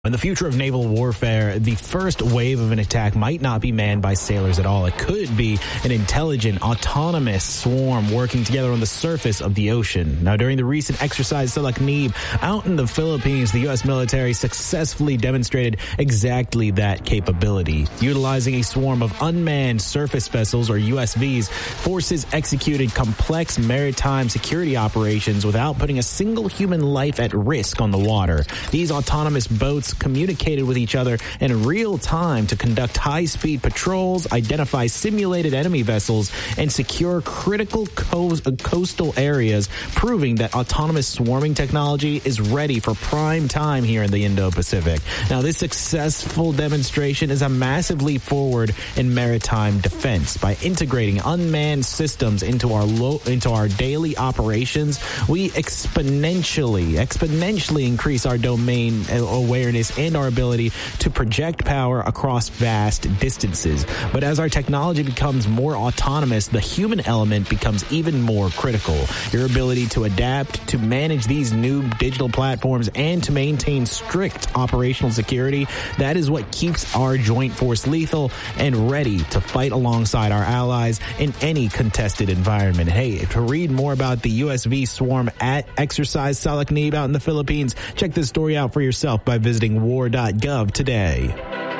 In the future of naval warfare, the first wave of an attack might not be manned by sailors at all. It could be an intelligent, autonomous swarm working together on the surface of the ocean. Now, during the recent exercise Salaknib out in the Philippines, the U.S. military successfully demonstrated exactly that capability. Utilizing a swarm of unmanned surface vessels, or USVs, forces executed complex maritime security operations without putting a single human life at risk on the water. These autonomous boats communicated with each other in real time to conduct high-speed patrols, identify simulated enemy vessels, and secure critical coastal areas, proving that autonomous swarming technology is ready for prime time here in the Indo-Pacific. Now, this successful demonstration is a massive leap forward in maritime defense. By integrating unmanned systems into our daily operations, we exponentially increase our domain awareness and our ability to project power across vast distances. But as our technology becomes more autonomous, the human element becomes even more critical. Your ability to adapt, to manage these new digital platforms, and to maintain strict operational security, that is what keeps our joint force lethal and ready to fight alongside our allies in any contested environment. Hey, to read more about the USV swarm at Exercise Salaknib out in the Philippines, check this story out for yourself by visiting war.gov today.